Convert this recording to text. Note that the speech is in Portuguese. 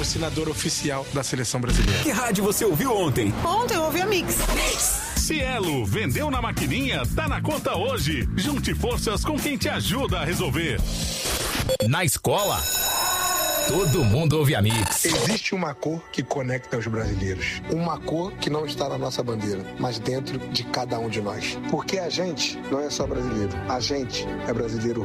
patrocinador oficial da Seleção Brasileira. Que rádio você ouviu ontem? Ontem eu ouvi a Mix. Cielo, vendeu na maquininha, tá na conta hoje. Junte forças com quem te ajuda a resolver. Na escola, todo mundo ouve a Mix. Existe uma cor que conecta os brasileiros. Uma cor que não está na nossa bandeira, mas dentro de cada um de nós. Porque a gente não é só brasileiro. A gente é brasileiro